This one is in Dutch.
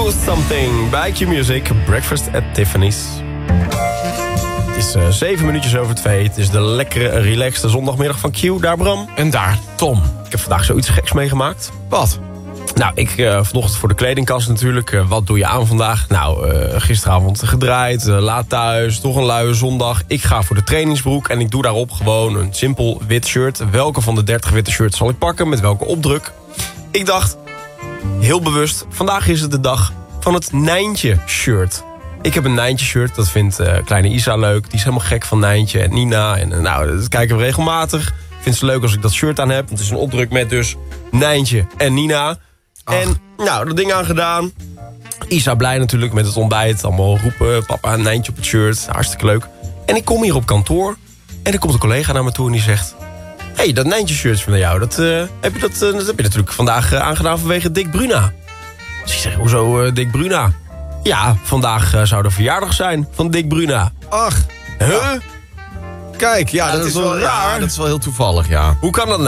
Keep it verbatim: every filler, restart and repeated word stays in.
Know Something bij Q-Music. Breakfast at Tiffany's. Het is uh, zeven minuutjes over twee. Het is de lekkere, relaxte zondagmiddag van Q. Daar Bram. En daar Tom. Ik heb vandaag zoiets geks meegemaakt. Wat? Nou, ik uh, vanochtend voor de kledingkast natuurlijk. Uh, wat doe je aan vandaag? Nou, uh, gisteravond gedraaid, uh, laat thuis, toch een luie zondag. Ik ga voor de trainingsbroek en ik doe daarop gewoon een simpel wit shirt. Welke van de dertig witte shirts zal ik pakken? Met welke opdruk? Ik dacht, heel bewust, vandaag is het de dag van het Nijntje shirt. Ik heb een Nijntje shirt, dat vindt uh, kleine Isa leuk. Die is helemaal gek van Nijntje en Nina. En uh, nou, dat kijken we regelmatig. Vindt ze leuk als ik dat shirt aan heb. Want het is een opdruk met dus Nijntje en Nina. Ach. En nou, dat ding aan gedaan. Isa blij natuurlijk met het ontbijt. Allemaal roepen, papa, een Nijntje op het shirt. Hartstikke leuk. En ik kom hier op kantoor. En er komt een collega naar me toe en die zegt... Hé, hey, dat Nijntje shirt van jou, dat, uh, heb je dat, uh, dat heb je natuurlijk vandaag uh, aangedaan vanwege Dick Bruna. Dus ik zeg, hoezo uh, Dick Bruna? Ja, vandaag uh, zou de verjaardag zijn van Dick Bruna. Ach, Huh? Ja. Kijk, ja, Ja, dat, dat is is wel wel raar. raar. Dat is wel heel toevallig, ja. Hoe kan dat nou?